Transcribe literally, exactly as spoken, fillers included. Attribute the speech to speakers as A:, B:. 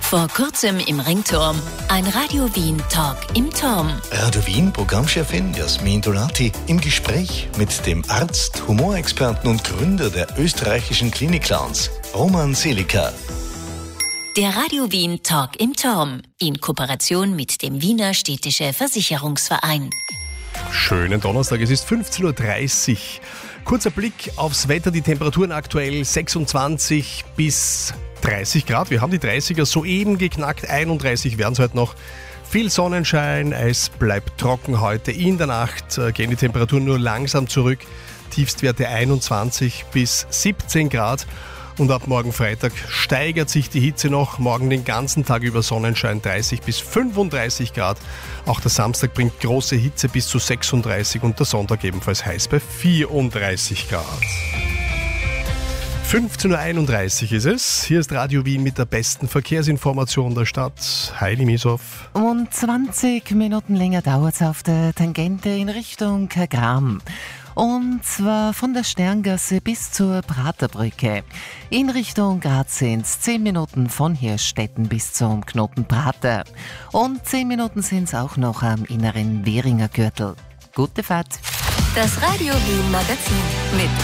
A: Vor kurzem im Ringturm. Ein Radio Wien Talk im Turm.
B: Radio Wien Programmchefin Jasmin Dolati im Gespräch mit dem Arzt, Humorexperten und Gründer der österreichischen Klinik-Clowns, Roman Seliker.
A: Der Radio Wien Talk im Turm. In Kooperation mit dem Wiener Städtische Versicherungsverein.
C: Schönen Donnerstag, es ist fünfzehn Uhr dreißig. Kurzer Blick aufs Wetter, die Temperaturen aktuell sechsundzwanzig bis dreißig Grad. Wir haben die dreißiger soeben geknackt, einunddreißig werden es heute noch. Viel Sonnenschein, es bleibt trocken heute. In der Nacht gehen die Temperaturen nur langsam zurück. Tiefstwerte einundzwanzig bis siebzehn Grad. Und ab morgen Freitag steigert sich die Hitze noch. Morgen den ganzen Tag über Sonnenschein, dreißig bis fünfunddreißig Grad. Auch der Samstag bringt große Hitze bis zu sechsunddreißig und der Sonntag ebenfalls heiß bei vierunddreißig Grad. fünfzehn Uhr einunddreißig ist es. Hier ist Radio Wien mit der besten Verkehrsinformation der Stadt. Heidi Mieshoff.
D: Und zwanzig Minuten länger dauert es auf der Tangente in Richtung Kagram. Und zwar von der Sterngasse bis zur Praterbrücke. In Richtung Graz sind es zehn Minuten von Hirstetten bis zum Knoten Prater. Und zehn Minuten sind es auch noch am inneren Währinger Gürtel. Gute Fahrt!
A: Das Radio Wien Magazin mit